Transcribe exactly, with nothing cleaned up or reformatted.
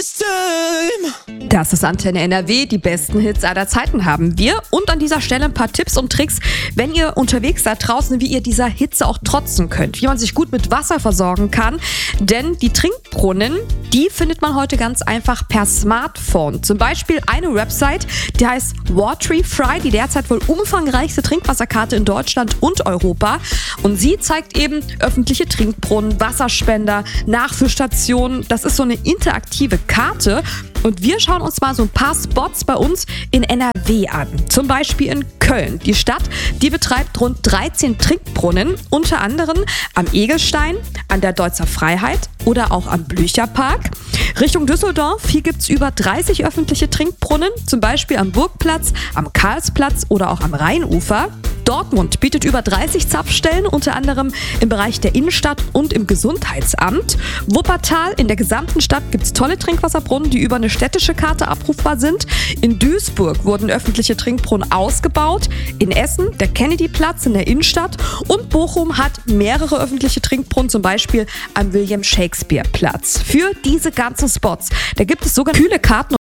System. Das ist Antenne N R W, die besten Hits aller Zeiten haben wir. Und an dieser Stelle ein paar Tipps und Tricks, wenn ihr unterwegs seid draußen, wie ihr dieser Hitze auch trotzen könnt. Wie man sich gut mit Wasser versorgen kann. Denn die Trinkbrunnen, die findet man heute ganz einfach per Smartphone. Zum Beispiel eine Website, die heißt Waterify, die derzeit wohl umfangreichste Trinkwasserkarte in Deutschland und Europa. Und sie zeigt eben öffentliche Trinkbrunnen, Wasserspender, Nachfüllstationen. Das ist so eine interaktive Karte. Und wir schauen uns mal so ein paar Spots bei uns in N R W an. Zum Beispiel in Köln. Die Stadt, die betreibt rund dreizehn Trinkbrunnen, unter anderem am Egelstein, an der Deutzer Freiheit oder auch am Blücherpark. Richtung Düsseldorf, hier gibt es über dreißig öffentliche Trinkbrunnen, zum Beispiel am Burgplatz, am Karlsplatz oder auch am Rheinufer. Dortmund bietet über dreißig Zapfstellen, unter anderem im Bereich der Innenstadt und im Gesundheitsamt. Wuppertal, in der gesamten Stadt gibt es tolle Trinkwasserbrunnen, die über eine städtische Karte abrufbar sind. In Duisburg wurden öffentliche Trinkbrunnen ausgebaut. In Essen der Kennedyplatz in der Innenstadt. Und Bochum hat mehrere öffentliche Trinkbrunnen, zum Beispiel am William-Shakespeare-Platz. Für diese ganzen Spots, da gibt es sogar kühle Karten